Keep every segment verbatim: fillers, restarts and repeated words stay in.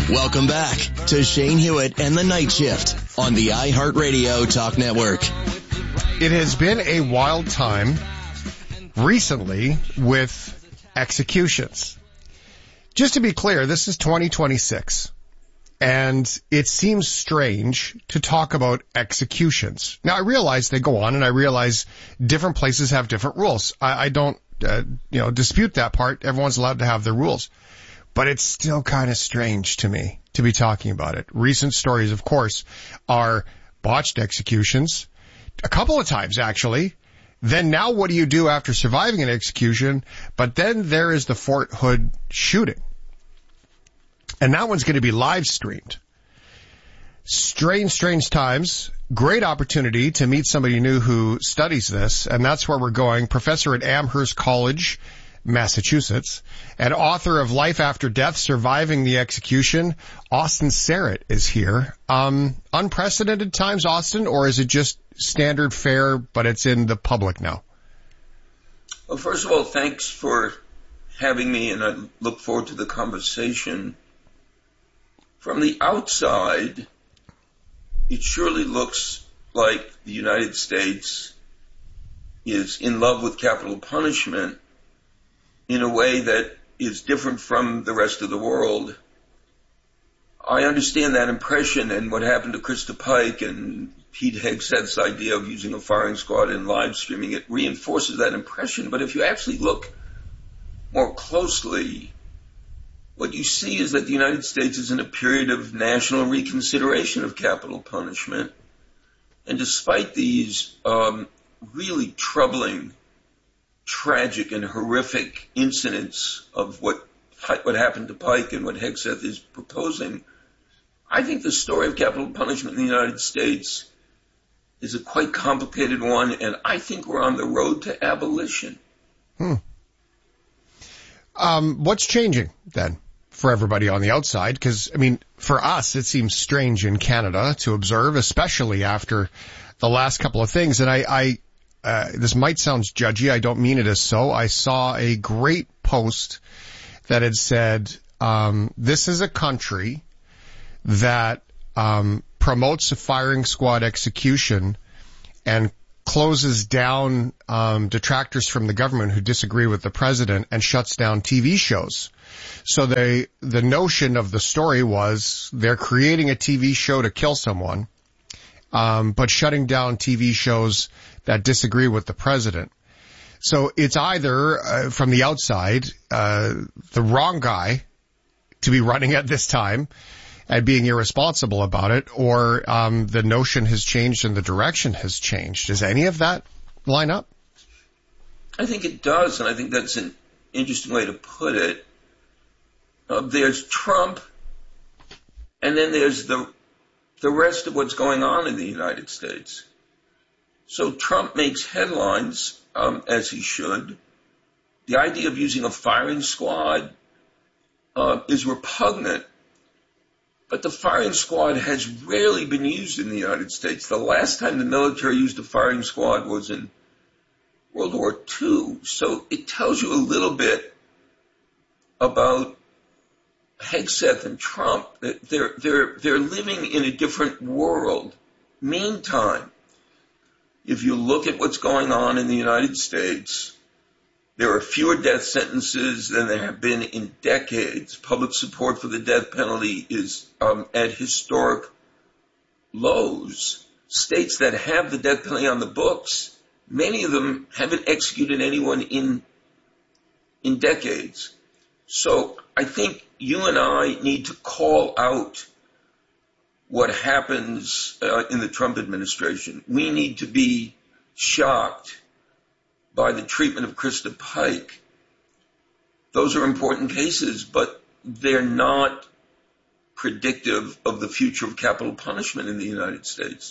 Welcome back to Shane Hewitt and the Night Shift on the iHeartRadio Talk Network. It has been a wild time recently with executions. Just to be clear, this is twenty twenty-six, and it seems strange to talk about executions. Now, I realize they go on, and I realize different places have different rules. I, I don't, uh, you know, dispute that part. Everyone's allowed to have their rules. But it's still kind of strange to me to be talking about it. Recent stories, of course, are botched executions, a couple of times, actually. Then now what do you do after surviving an execution? But then there is the Fort Hood shooting. And that one's going to be live streamed. Strange, strange times. Great opportunity to meet somebody new who studies this. And that's where we're going. Professor at Amherst College, Massachusetts, and author of Life After Death, Surviving the Execution, Austin Serrett is here. Um, unprecedented times, Austin, or is it just standard fare, but it's in the public now? Well, first of all, thanks for having me, and I look forward to the conversation. From the outside, it surely looks like the United States is in love with capital punishment in a way that is different from the rest of the world. I understand that impression, and what happened to Krista Pike and Pete Hegseth's idea of using a firing squad and live streaming it reinforces that impression. But if you actually look more closely, what you see is that the United States is in a period of national reconsideration of capital punishment. And despite these um, really troubling, tragic and horrific incidents of what what happened to Pike and what Hegseth is proposing, I think the story of capital punishment in the United States is a quite complicated one, and I think we're on the road to abolition. Hmm. Um, what's changing then for everybody on the outside? Because, I mean, for us, it seems strange in Canada to observe, especially after the last couple of things. And I, I Uh, this might sound judgy. I don't mean it as so. I saw a great post that had said, um, this is a country that um, promotes a firing squad execution and closes down um, detractors from the government who disagree with the president and shuts down T V shows. So they, the notion of the story was they're creating a T V show to kill someone, um, but shutting down T V shows that disagree with the president. So it's either, uh, from the outside, uh, the wrong guy to be running at this time and being irresponsible about it, or um, the notion has changed and the direction has changed. Does any of that line up? I think it does, and I think that's an interesting way to put it. Uh, there's Trump, and then there's the the rest of what's going on in the United States. So Trump makes headlines, um, as he should. The idea of using a firing squad uh, is repugnant, but the firing squad has rarely been used in the United States. The last time the military used a firing squad was in World War Two. So it tells you a little bit about Hegseth and Trump. They're, they're, they're living in a different world. Meantime, if you look at what's going on in the United States, there are fewer death sentences than there have been in decades. Public support for the death penalty is um, at historic lows. States that have the death penalty on the books, many of them haven't executed anyone in in decades. So I think you and I need to call out what happens uh, in the Trump administration. We need to be shocked by the treatment of Krista Pike. Those are important cases, but they're not predictive of the future of capital punishment in the United States.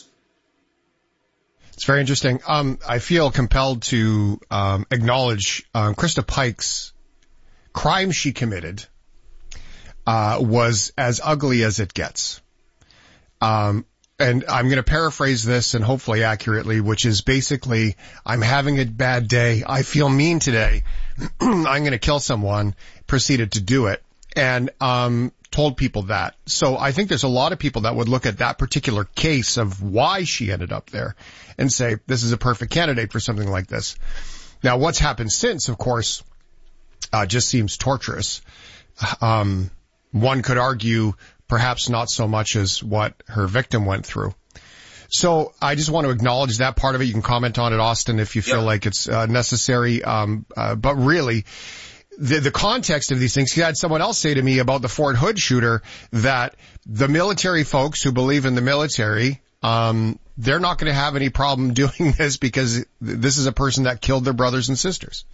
It's very interesting. Um, I feel compelled to um, acknowledge um, Krista Pike's crime she committed uh, was as ugly as it gets. Um, and I'm going to paraphrase this and hopefully accurately, which is basically, I'm having a bad day. I feel mean today. I'm going to kill someone, proceeded to do it. and um told people that. So I think there's a lot of people that would look at that particular case of why she ended up there and say, this is a perfect candidate for something like this. Now, what's happened since, of course, uh, just seems torturous. Um, one could argue perhaps not so much as what her victim went through. So I just want to acknowledge that part of it. You can comment on it, Austin, if you feel yeah. like it's uh, necessary. Um, uh, but really, the, the context of these things, he had someone else say to me about the Fort Hood shooter that the military folks who believe in the military, um, they're not going to have any problem doing this because this is a person that killed their brothers and sisters.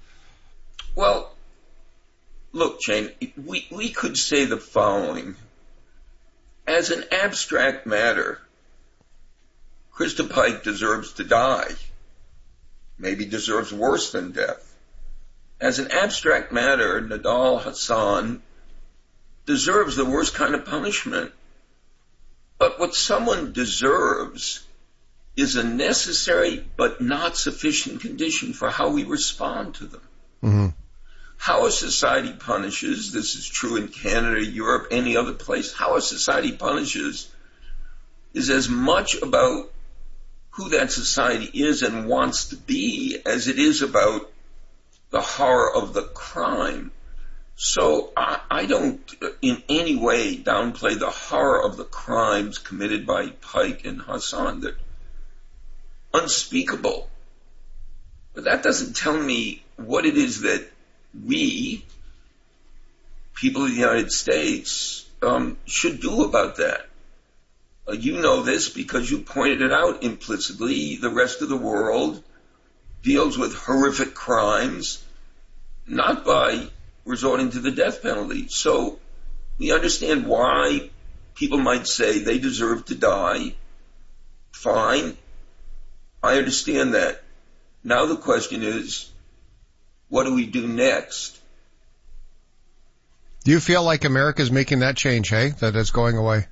Well, look, Shane, we, we could say the following. As an abstract matter, Krista Pike deserves to die. Maybe deserves worse than death. As an abstract matter, Nidal Hasan deserves the worst kind of punishment. But what someone deserves is a necessary but not sufficient condition for how we respond to them. Mm-hmm. How a society punishes, this is true in Canada, Europe, any other place, how a society punishes is as much about who that society is and wants to be as it is about the horror of the crime. So I, I don't in any way downplay the horror of the crimes committed by Pike and Hasan. They're unspeakable. But that doesn't tell me what it is that we, people of the United States, um, should do about that. Uh, you know this because you pointed it out implicitly. The rest of the world deals with horrific crimes, not by resorting to the death penalty. So we understand why people might say they deserve to die. Fine. I understand that. Now the question is, what do we do next? Do you feel like America's making that change, hey? That it's going away?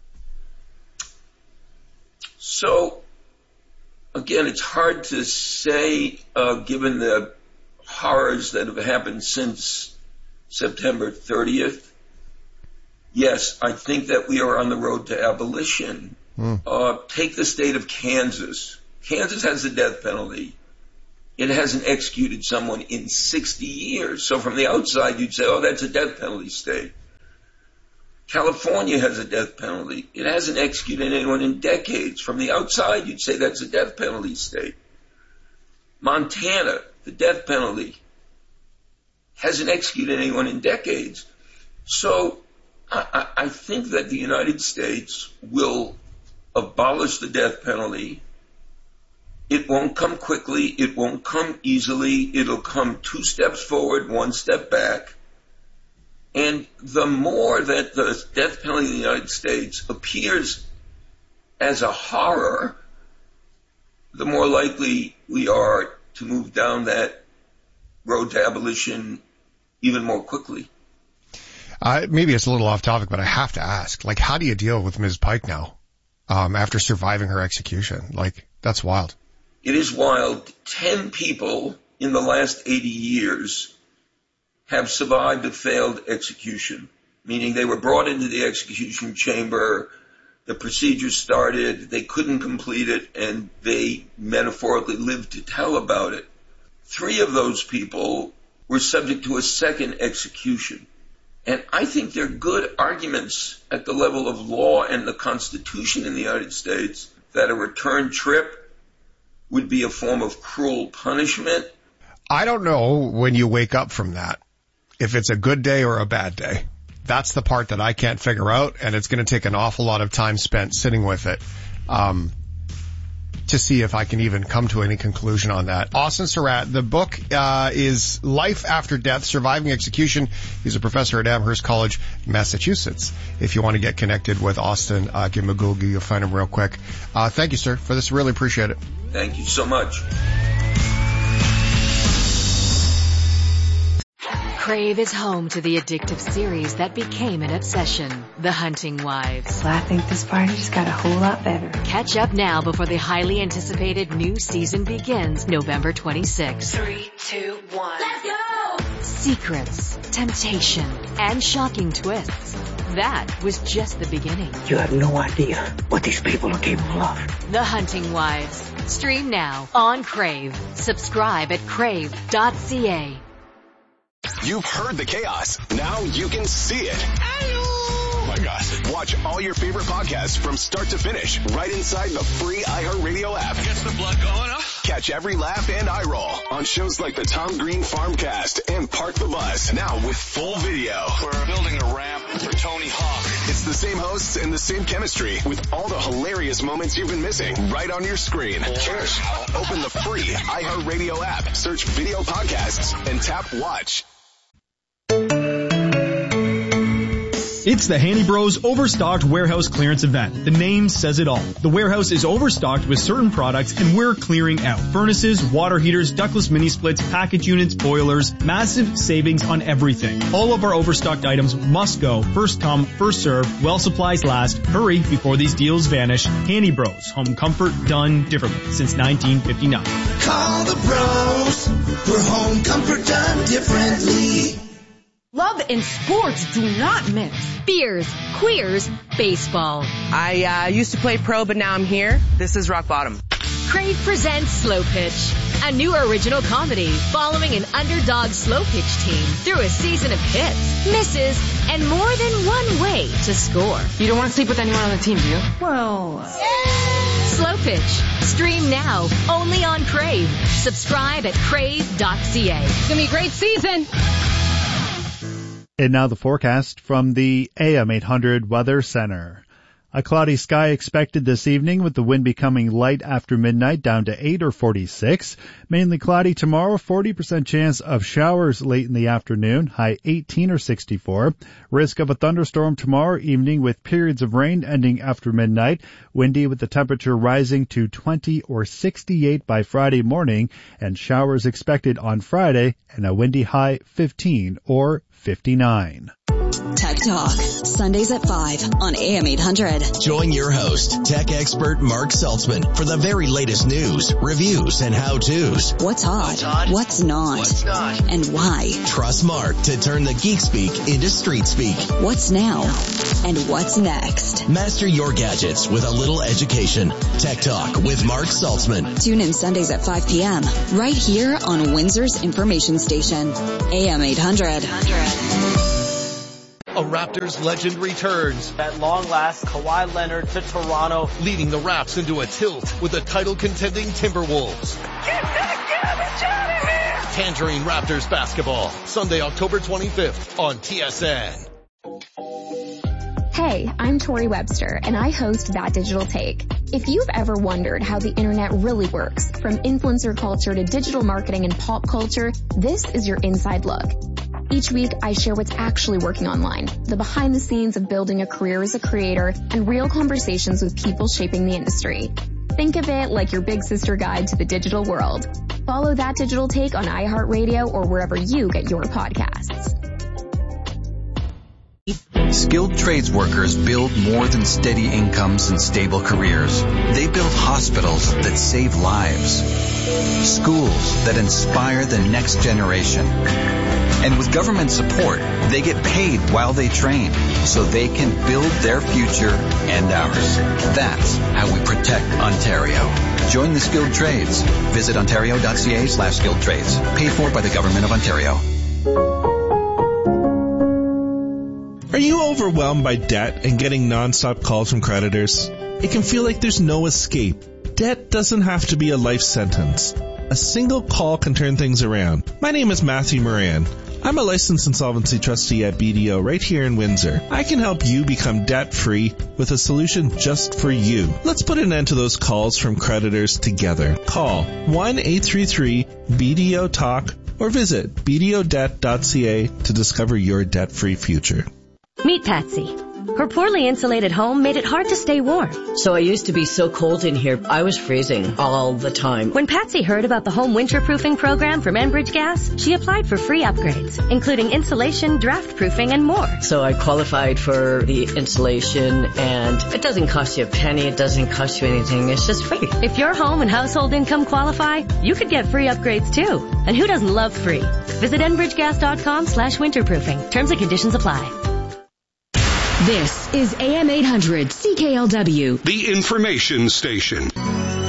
So, again, it's hard to say, uh, given the horrors that have happened since September thirtieth. Yes, I think that we are on the road to abolition. Mm. Uh, take the state of Kansas. Kansas has the death penalty. It hasn't executed someone in sixty years. So from the outside, you'd say, oh, that's a death penalty state. California has a death penalty. It hasn't executed anyone in decades. From the outside, you'd say that's a death penalty state. Montana, the death penalty, hasn't executed anyone in decades. So I, I think that the United States will abolish the death penalty. It won't come quickly. It won't come easily. It'll come two steps forward, one step back. And the more that the death penalty in the United States appears as a horror, the more likely we are to move down that road to abolition even more quickly. Uh, maybe it's a little off topic, but I have to ask, like, how do you deal with Miz Pike now, um, after surviving her execution? Like, that's wild. It is wild. Ten people in the last eighty years have survived a failed execution, meaning they were brought into the execution chamber, the procedure started, they couldn't complete it, and they metaphorically lived to tell about it. Three of those people were subject to a second execution. And I think they're good arguments at the level of law and the Constitution in the United States that a return trip would be a form of cruel punishment. I don't know when you wake up from that, if it's a good day or a bad day. That's the part that I can't figure out, and it's going to take an awful lot of time spent sitting with it um, to see if I can even come to any conclusion on that. Austin Surratt, the book uh, is Life After Death, Surviving Execution. He's a professor at Amherst College, Massachusetts. If you want to get connected with Austin, uh, give him a Google. You'll find him real quick. Uh, thank you, sir, for this. Really appreciate it. Thank you so much. Crave is home to the addictive series that became an obsession, The Hunting Wives. Well, I think this party just got a whole lot better. Catch up now before the highly anticipated new season begins November twenty-sixth. Three, two, one. Let's go! Secrets, temptation, and shocking twists. That was just the beginning. You have no idea what these people are capable of. The Hunting Wives. Stream now on Crave. Subscribe at crave dot c a. You've heard the chaos. Now you can see it. Oh my gosh. Watch all your favorite podcasts from start to finish right inside the free iHeartRadio app. Gets the blood going, huh? Catch every laugh and eye roll on shows like the Tom Green Farmcast and Park the Bus. Now with full video. We're building a ramp for Tony Hawk. It's the same hosts and the same chemistry with all the hilarious moments you've been missing right on your screen. Just open the free iHeartRadio app, search video podcasts, and tap watch. It's the Handy Bros Overstocked Warehouse Clearance Event. The name says it all. The warehouse is overstocked with certain products and we're clearing out. Furnaces, water heaters, ductless mini splits, package units, boilers, massive savings on everything. All of our overstocked items must go. First come, first serve, while supplies last. Hurry before these deals vanish. Handy Bros, home comfort done differently since nineteen fifty-nine. Call the bros for home comfort done differently. Love and sports do not mix. Beers, queers, baseball. I uh, used to play pro, but now I'm here. This is rock bottom. Crave presents Slow Pitch, a new original comedy following an underdog slow pitch team through a season of hits, misses, and more than one way to score. You don't want to sleep with anyone on the team, do you? Well, Yeah. Slow Pitch. Stream now, only on Crave. Subscribe at crave dot c a. It's going to be a great season. And now the forecast from the A M eight hundred Weather Center. A cloudy sky expected this evening with the wind becoming light after midnight down to eight or forty-six. Mainly cloudy tomorrow, forty percent chance of showers late in the afternoon, high eighteen or sixty-four. Risk of a thunderstorm tomorrow evening with periods of rain ending after midnight. Windy with the temperature rising to twenty or sixty-eight by Friday morning, and showers expected on Friday and a windy high fifteen or fifty-nine. Tech Talk, Sundays at five on A M eight hundred. Join your host, tech expert Mark Saltzman, for the very latest news, reviews, and how-tos. What's hot? What's, hot? What's not? What's not? And why? Trust Mark to turn the geek speak into street speak. What's now? And what's next? Master your gadgets with a little education. Tech Talk with Mark Saltzman. Tune in Sundays at five p.m. right here on Windsor's information station, A M eight hundred. A Raptors legend returns. At long last, Kawhi Leonard to Toronto, leading the Raps into a tilt with the title-contending Timberwolves. Get that garbage out of here! Tangerine Raptors basketball, Sunday, October twenty-fifth on T S N. Hey, I'm Tori Webster, and I host That Digital Take. If you've ever wondered how the internet really works, from influencer culture to digital marketing and pop culture, this is your inside look. Each week, I share what's actually working online, the behind the scenes of building a career as a creator, and real conversations with people shaping the industry. Think of it like your big sister guide to the digital world. Follow That Digital Take on iHeartRadio or wherever you get your podcasts. Skilled trades workers build more than steady incomes and stable careers. They build hospitals that save lives, schools that inspire the next generation. And with government support, they get paid while they train, so they can build their future and ours. That's how we protect Ontario. Join the skilled trades. Visit ontario.ca slash skilled trades. Paid for by the Government of Ontario. Are you overwhelmed by debt and getting nonstop calls from creditors? It can feel like there's no escape. Debt doesn't have to be a life sentence. A single call can turn things around. My name is Matthew Moran. I'm a licensed insolvency trustee at B D O right here in Windsor. I can help you become debt-free with a solution just for you. Let's put an end to those calls from creditors together. Call one eight three three B D O talk or visit b d o debt dot c a to discover your debt-free future. Meet Patsy. Her poorly insulated home made it hard to stay warm. So I used to be so cold in here, I was freezing all the time. When Patsy heard about the home winterproofing program from Enbridge Gas, she applied for free upgrades, including insulation, draft proofing, and more. So I qualified for the insulation, and it doesn't cost you a penny, it doesn't cost you anything, it's just free. If your home and household income qualify, you could get free upgrades too. And who doesn't love free? Visit enbridgegas.com slash winterproofing. Terms and conditions apply. This is A M eight hundred C K L W. The information station.